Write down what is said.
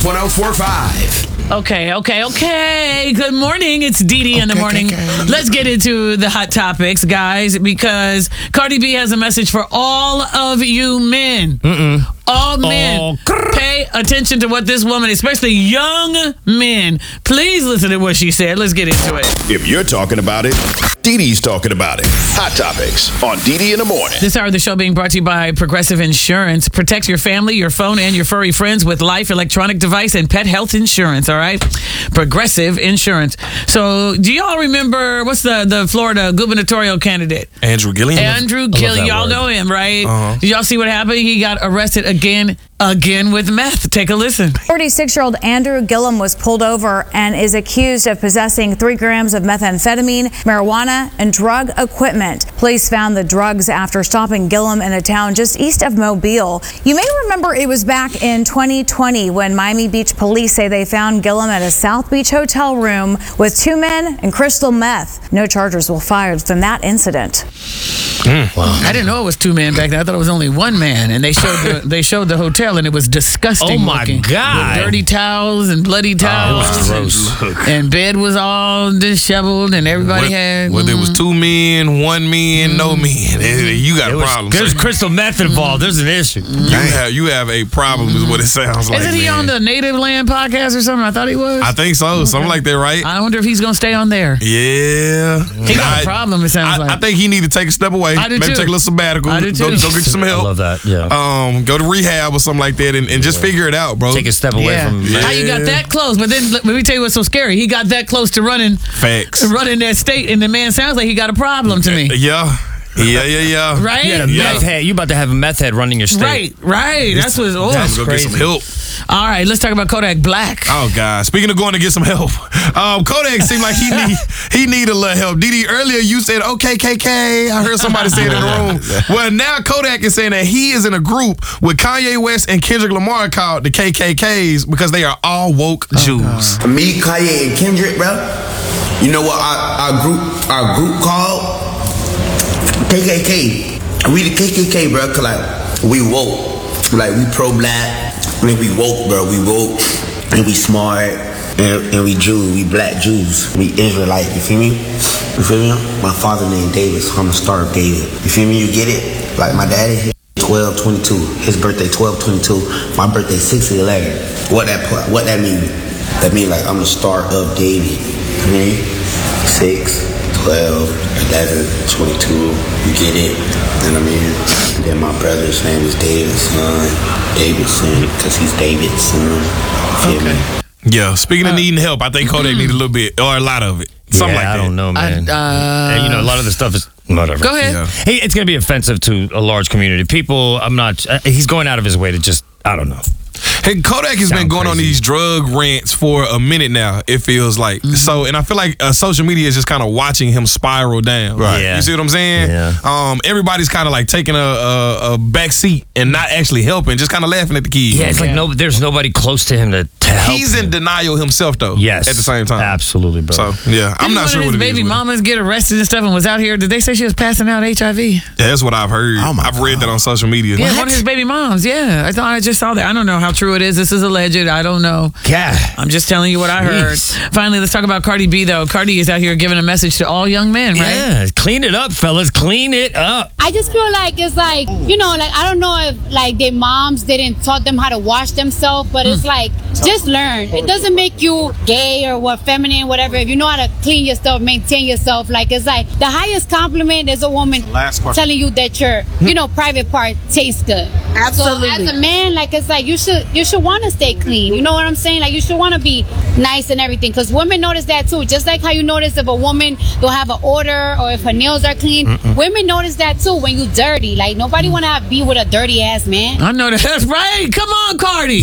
1045. Okay. Good morning. It's Dee in the morning. Let's get into the hot topics, guys, because Cardi B has a message for all of you men. All men. Pay attention to what this woman, especially young men, please listen to what she said. Let's get into it. If you're talking about it, Dee Dee's talking about it. Hot topics on Dee in the morning. This hour of the show being brought to you by Progressive Insurance. Protect your family, your phone, and your furry friends with life, electronic device, and pet health insurance, all right? Progressive Insurance. So, do y'all remember, what's the Florida gubernatorial candidate? Andrew Gillum. Andrew Gillum. Y'all know him, right? Uh-huh. Did y'all see what happened? He got arrested again with meth. Take a listen. 46-year-old Andrew Gillum was pulled over and is accused of possessing 3 grams of methamphetamine, marijuana, and drug equipment. Police found the drugs after stopping Gillum in a town just east of Mobile. You may remember it was back in 2020 when Miami Beach police say they found Gillum at a South Beach hotel room with 2 men and crystal meth. No charges were fired from that incident. Wow. I didn't know it was 2 men back then. I thought it was only 1 man, and they showed the hotel, and it was disgusting. Oh my looking, God! with dirty towels and bloody towels. It was gross. And bed was all disheveled, and everybody had. Well, there was 2 men, 1 man, no men. You got a problem. There's sir. crystal meth involved. There's an issue. You have a problem, is what it sounds like. Isn't he man. on the Native Land podcast or something? I thought he was. I think so. Something like that, right? I wonder if he's gonna stay on there. Yeah. He got a problem. It sounds like. I think he need to take a step away. I do Maybe too. take a little sabbatical. I do too. Go get some help. I love that. Yeah. Go to rehab or something like that, and just figure it out, bro. Take a step away from. How you got that close? But then let me tell you what's so scary. He got that close to running that state, and the man sounds like he got a problem to me. Yeah. Right? You had a meth head. You about to have a meth head running your state. Right. That's what's Go get some help. All right, let's talk about Kodak Black. Oh God! Speaking of going to get some help, Kodak seemed like he need a little help. Dee, earlier you said okay, KK. I heard somebody say it in the room. Well, now Kodak is saying that he is in a group with Kanye West and Kendrick Lamar called the KKKs because they are all woke Jews. Me, Kanye, and Kendrick, bro. You know what our group called? KKK. We the KKK, bro. Cause like we woke, like we pro-black. I mean, we woke, bro. We woke, and we smart, and we Jews. We black Jews. We Israelite. You feel me? You feel me? My father named David, so I'm the Star of David. You feel me? You get it? Like my daddy, 12/22. His birthday 12/22. My birthday 6/11. What that mean? That mean like I'm the Star of David. You mean 6, 12, 11, 22. You get it? You know what I mean? Then my brother's name is David's son, because he's David's son. Feel me? Yeah. Speaking of needing help, I think Kodak need a little bit or a lot of it. Something like that. I don't know, man. And, a lot of the stuff is whatever. Go ahead. Yeah. Hey, it's going to be offensive to a large community. People, he's going out of his way to just, I don't know. Hey, Kodak has been going on these drug rants for a minute now, it feels like. So, and I feel like social media is just kind of watching him spiral down. Right. Yeah. You see what I'm saying? Yeah. Everybody's kind of like taking a back seat and not actually helping, just kind of laughing at the kid. Yeah, it's like there's nobody close to him to help. He's in denial himself, though. Yes. At the same time. Absolutely, bro. So, yeah, I'm not sure what it is. Baby with mamas get arrested and stuff and was out here. Did they say she was passing out HIV? Yeah, that's what I've heard. I've read that on social media. Yeah, one of his baby moms. Yeah, I just saw that. I don't know how true it is. This is alleged. I don't know. God. I'm just telling you what I heard. Finally, let's talk about Cardi B, though. Cardi is out here giving a message to all young men, right? Yeah, clean it up, fellas. Clean it up. I just feel like it's like, I don't know if like their moms didn't taught them how to wash themselves, but it's like, just learn. It doesn't make you gay or feminine, whatever. If you know how to clean yourself, maintain yourself, like it's like the highest compliment is a woman telling you that your, private part tastes good. Absolutely. So as a man, like it's like you should want to stay clean. You know what I'm saying? Like you should want to be nice and everything, because women notice that too. Just like how you notice if a woman don't have an odor or if her nails are clean, women notice that too when you dirty. Like nobody want to be with a dirty ass man. I know that's right. Come on, Cardi.